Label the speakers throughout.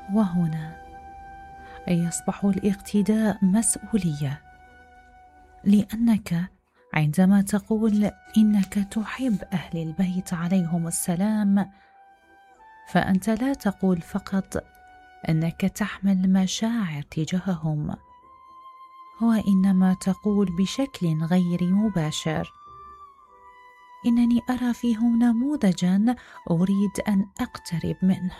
Speaker 1: وهنا يصبح الاقتداء مسؤولية، لأنك عندما تقول إنك تحب أهل البيت عليهم السلام، فأنت لا تقول فقط أنك تحمل مشاعر تجاههم، وإنما تقول بشكل غير مباشر: إنني أرى فيهم نموذجا أريد أن أقترب منه.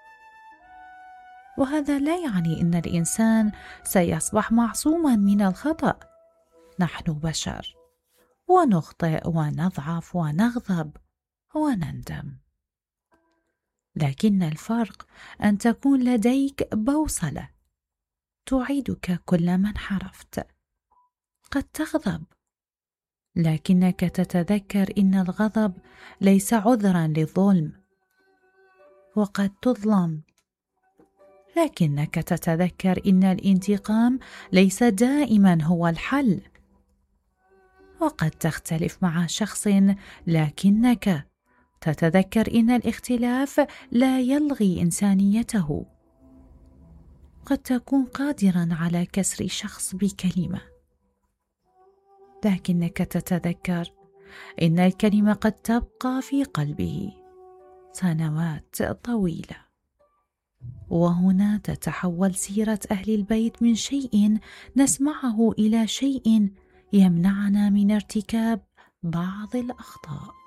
Speaker 1: وهذا لا يعني أن الإنسان سيصبح معصوما من الخطأ. نحن بشر، ونخطئ ونضعف ونغضب ونندم، لكن الفرق أن تكون لديك بوصلة تعيدك كلما انحرفت. قد تغضب، لكنك تتذكر إن الغضب ليس عذرا للظلم، وقد تظلم، لكنك تتذكر إن الانتقام ليس دائما هو الحل. وقد تختلف مع شخص، لكنك تتذكر إن الاختلاف لا يلغي إنسانيته. قد تكون قادرا على كسر شخص بكلمة، لكنك تتذكر إن الكلمة قد تبقى في قلبه سنوات طويلة. وهنا تتحول سيرة أهل البيت من شيء نسمعه إلى شيء يمنعنا من ارتكاب بعض الأخطاء.